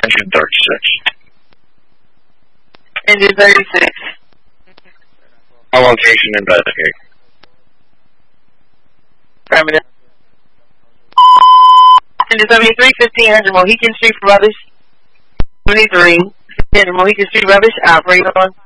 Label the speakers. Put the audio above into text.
Speaker 1: Engine 36.
Speaker 2: Engine 36.
Speaker 1: My location, investigate.
Speaker 2: Affirmative. Engine 73, 1500 Mohican Street for rubbish. 23, 1500 Mohican Street rubbish. Operator on.